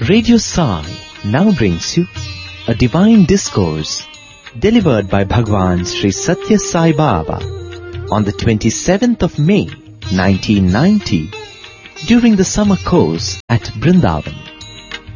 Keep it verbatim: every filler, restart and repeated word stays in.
Radio Sai now brings you a divine discourse delivered by Bhagwan Sri Satya Sai Baba on the twenty-seventh of May nineteen ninety during the summer course at Brindavan.